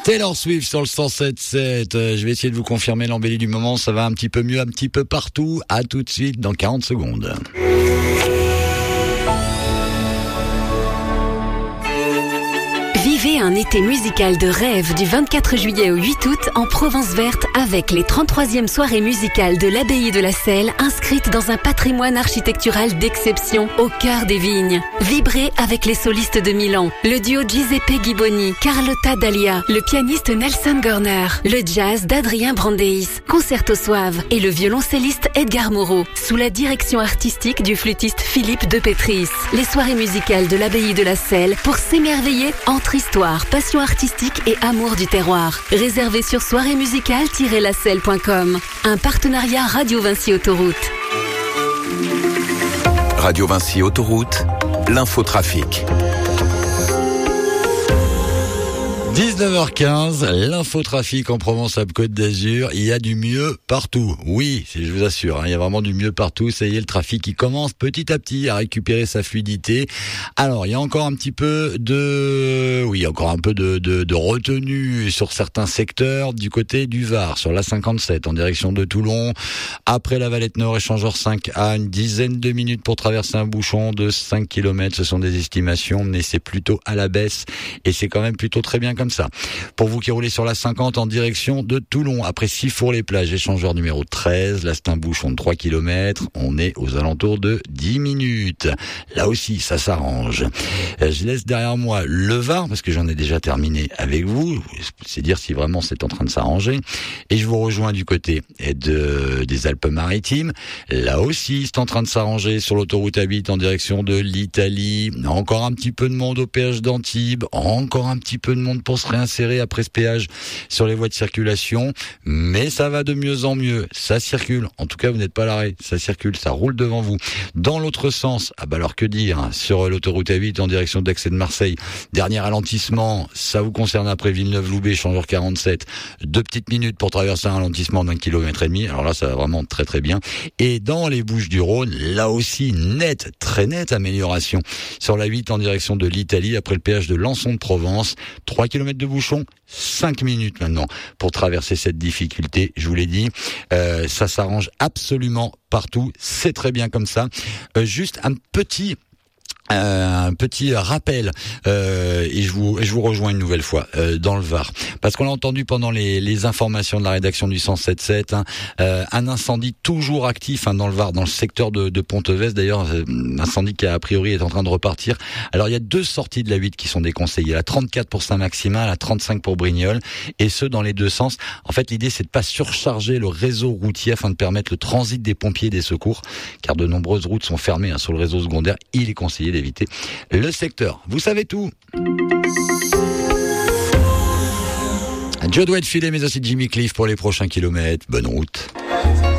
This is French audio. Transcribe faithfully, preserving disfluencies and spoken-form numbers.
Taylor Swift sur le cent sept sept. Euh, je vais essayer de vous confirmer l'embellie du moment. Ça va un petit peu mieux, un petit peu partout. À tout de suite dans quarante secondes. Vivez un été musical de rêve du vingt-quatre juillet au huit août en Provence Verte avec les trente-troisième soirées musicales de l'Abbaye de la Selle inscrites dans un patrimoine architectural d'exception au cœur des vignes. Vibrez avec les solistes de Milan, le duo Giuseppe Ghiboni, Carlotta Dahlia, le pianiste Nelson Gorner, le jazz d'Adrien Brandeis, Concerto Suave et le violoncelliste Edgar Moreau sous la direction artistique du flûtiste Philippe de Petris. Les soirées musicales de l'Abbaye de la Selle pour s'émerveiller entre histoire, passion artistique et amour du terroir. Réservé sur soirée musicale tiret la selle point com. Un partenariat Radio Vinci Autoroute. Radio Vinci Autoroute, l'infotrafic. dix-neuf heures quinze, l'infotrafic en Provence-Alpes-Côte d'Azur, il y a du mieux partout. Oui, je vous assure, hein, il y a vraiment du mieux partout. Ça y est, le trafic qui commence petit à petit à récupérer sa fluidité. Alors, il y a encore un petit peu de, oui, encore un peu de, de, de retenue sur certains secteurs du côté du Var, sur la cinquante-sept en direction de Toulon. Après la Valette Nord, échangeur cinq A, une dizaine de minutes pour traverser un bouchon de cinq kilomètres. Ce sont des estimations, mais c'est plutôt à la baisse et c'est quand même plutôt très bien comme ça. Pour vous qui roulez sur la cinquante en direction de Toulon, après Sifour-les-Plages, échangeur numéro treize, là c'est un bouchon de trois kilomètres, on est aux alentours de dix minutes. Là aussi, ça s'arrange. Je laisse derrière moi le Var, parce que j'en ai déjà terminé avec vous, c'est dire si vraiment c'est en train de s'arranger, et je vous rejoins du côté de, des Alpes-Maritimes. Là aussi, c'est en train de s'arranger sur l'autoroute A huit en direction de l'Italie. Encore un petit peu de monde au péage d'Antibes, encore un petit peu de monde pour se réinsérer après ce péage sur les voies de circulation, mais ça va de mieux en mieux, ça circule, en tout cas vous n'êtes pas à l'arrêt, ça circule, ça roule devant vous. Dans l'autre sens, ah bah alors que dire, hein, sur l'autoroute A huit en direction d'Aix et de Marseille, dernier ralentissement, ça vous concerne après Villeneuve-Loubet, échangeur quarante-sept, deux petites minutes pour traverser un ralentissement d'un kilomètre et demi, alors là ça va vraiment très très bien. Et dans les Bouches-du-Rhône, là aussi, nette, très nette amélioration, sur la huit en direction de l'Italie, après le péage de Lançon de Provence, trois kilomètres de bouchon, cinq minutes maintenant pour traverser cette difficulté, je vous l'ai dit, euh, ça s'arrange absolument partout, c'est très bien comme ça. Euh, juste un petit Euh, un petit rappel euh, et je vous et je vous rejoins une nouvelle fois euh, dans le Var, parce qu'on l'a entendu pendant les, les informations de la rédaction du cent sept sept, hein, euh, un incendie toujours actif hein, dans le Var, dans le secteur de, de Ponteves d'ailleurs, un incendie qui a priori est en train de repartir. Alors il y a deux sorties de la huit qui sont déconseillées, la trente-quatre pour Saint-Maximin, la trente-cinq pour Brignoles, et ce dans les deux sens. En fait l'idée c'est de pas surcharger le réseau routier afin de permettre le transit des pompiers et des secours, car de nombreuses routes sont fermées hein, sur le réseau secondaire. Il est conseillé d'éviter le secteur. Vous savez tout. Joe doit être filé, mais aussi Jimmy Cliff pour les prochains kilomètres. Bonne route.